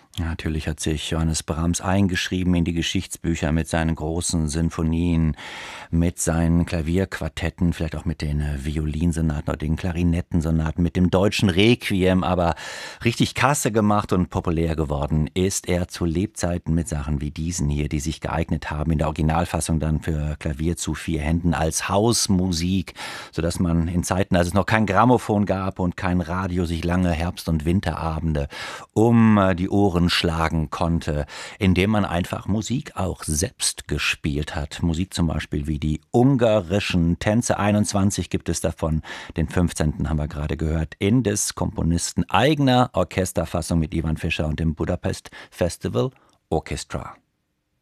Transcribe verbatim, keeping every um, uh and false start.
Natürlich hat sich Johannes Brahms eingeschrieben in die Geschichtsbücher mit seinen großen Sinfonien, mit seinen Klavierquartetten, vielleicht auch mit den äh, Violinsonaten oder den Klarinettensonaten, mit dem deutschen Requiem, aber richtig Kasse gemacht und populär geworden ist er zu Lebzeiten mit Sachen wie diesen hier, die sich geeignet haben, in der Originalfassung dann für Klavier zu vier Händen als Hausmusik, sodass man in Zeiten, als es noch kein Grammophon gab und kein Radio, sich lange Herbst- und Winterabende um äh, die Ohren schlagen konnte, indem man einfach Musik auch selbst gespielt hat. Musik zum Beispiel wie die ungarischen Tänze. einundzwanzig gibt es davon. Den fünfzehnten haben wir gerade gehört. In des Komponisten eigener Orchesterfassung mit Ivan Fischer und dem Budapest Festival Orchestra.